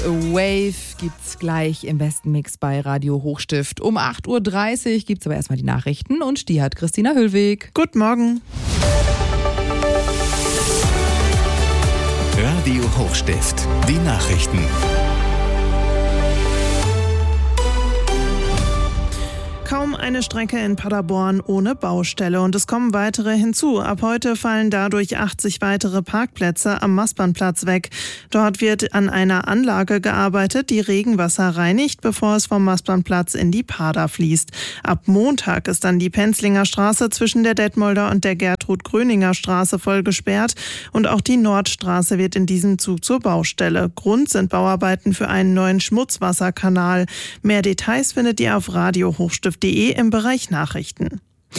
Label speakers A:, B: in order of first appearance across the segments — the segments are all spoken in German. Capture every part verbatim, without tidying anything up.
A: Wave gibt's gleich im besten Mix bei Radio Hochstift. Um acht Uhr dreißig gibt's aber erstmal die Nachrichten und die hat Christina Hüllweg.
B: Guten Morgen.
C: Radio Hochstift, die Nachrichten.
B: Kaum eine Strecke in Paderborn ohne Baustelle und es kommen weitere hinzu. Ab heute fallen dadurch achtzig weitere Parkplätze am Maßbahnplatz weg. Dort wird an einer Anlage gearbeitet, die Regenwasser reinigt, bevor es vom Maßbahnplatz in die Pader fließt. Ab Montag ist dann die Penzlinger Straße zwischen der Detmolder und der Gertrud-Gröninger Straße voll gesperrt und auch die Nordstraße wird in diesem Zug zur Baustelle. Grund sind Bauarbeiten für einen neuen Schmutzwasserkanal. Mehr Details findet ihr auf radio hochstift punkt de im Bereich Nachrichten.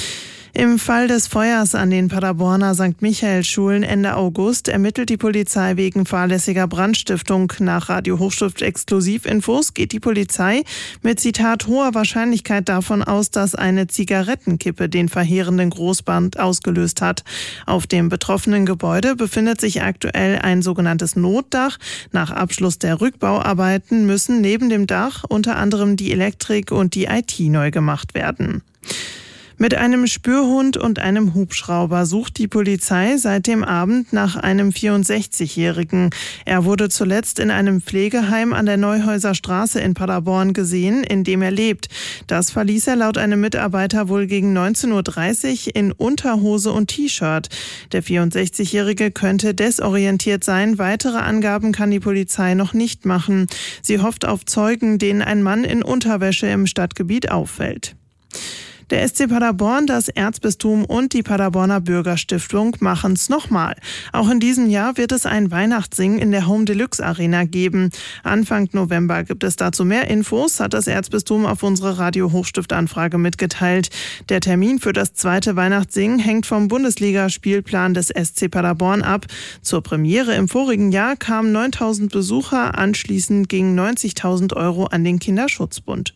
B: Im Fall des Feuers an den Paderborner Sankt Michael-Schulen Ende August ermittelt die Polizei wegen fahrlässiger Brandstiftung. Nach Radio Hochstift Exklusivinfos geht die Polizei mit Zitat hoher Wahrscheinlichkeit davon aus, dass eine Zigarettenkippe den verheerenden Großbrand ausgelöst hat. Auf dem betroffenen Gebäude befindet sich aktuell ein sogenanntes Notdach. Nach Abschluss der Rückbauarbeiten müssen neben dem Dach unter anderem die Elektrik und die I T neu gemacht werden. Mit einem Spürhund und einem Hubschrauber sucht die Polizei seit dem Abend nach einem vierundsechzigjährigen. Er wurde zuletzt in einem Pflegeheim an der Neuhäuser Straße in Paderborn gesehen, in dem er lebt. Das verließ er laut einem Mitarbeiter wohl gegen neunzehn Uhr dreißig in Unterhose und T-Shirt. Der vierundsechzigjährige könnte desorientiert sein. Weitere Angaben kann die Polizei noch nicht machen. Sie hofft auf Zeugen, denen ein Mann in Unterwäsche im Stadtgebiet auffällt. Der S C Paderborn, das Erzbistum und die Paderborner Bürgerstiftung machen's nochmal. Auch in diesem Jahr wird es ein Weihnachtssingen in der Home Deluxe Arena geben. Anfang November gibt es dazu mehr Infos, hat das Erzbistum auf unsere Radio Hochstift Anfrage mitgeteilt. Der Termin für das zweite Weihnachtssingen hängt vom Bundesligaspielplan des S C Paderborn ab. Zur Premiere im vorigen Jahr kamen neuntausend Besucher, anschließend gingen neunzigtausend Euro an den Kinderschutzbund.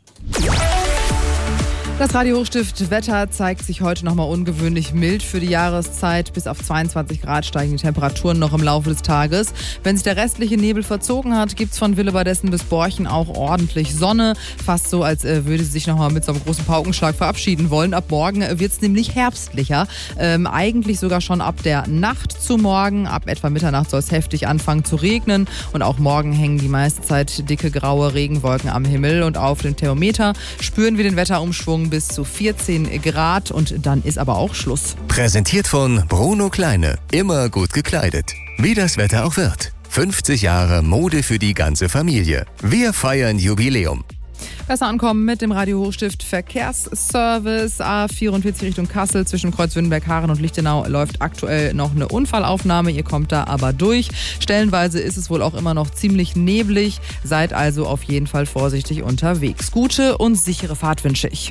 A: Das Radio Hochstift Wetter zeigt sich heute nochmal ungewöhnlich mild für die Jahreszeit. Bis auf zweiundzwanzig Grad steigen die Temperaturen noch im Laufe des Tages. Wenn sich der restliche Nebel verzogen hat, gibt es von Willebadessen bis Borchen auch ordentlich Sonne. Fast so, als äh, würde sie sich nochmal mit so einem großen Paukenschlag verabschieden wollen. Ab morgen wird es nämlich herbstlicher. Ähm, eigentlich sogar schon ab der Nacht zu morgen. Ab etwa Mitternacht soll es heftig anfangen zu regnen. Und auch morgen hängen die meiste Zeit dicke graue Regenwolken am Himmel. Und auf dem Thermometer spüren wir den Wetterumschwung bis zu vierzehn Grad und dann ist aber auch Schluss.
C: Präsentiert von Bruno Kleine. Immer gut gekleidet. Wie das Wetter auch wird. fünfzig Jahre Mode für die ganze Familie. Wir feiern Jubiläum.
A: Besser ankommen mit dem Radio Hochstift Verkehrsservice. A vierundvierzig Richtung Kassel zwischen Kreuzwindenberg-Haaren und Lichtenau läuft aktuell noch eine Unfallaufnahme. Ihr kommt da aber durch. Stellenweise ist es wohl auch immer noch ziemlich neblig. Seid also auf jeden Fall vorsichtig unterwegs. Gute und sichere Fahrt wünsche ich.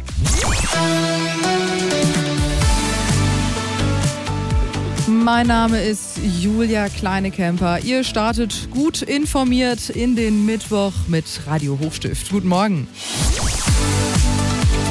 A: Mein Name ist Julia Kleinekemper. Ihr startet gut informiert in den Mittwoch mit Radio Hochstift. Guten Morgen.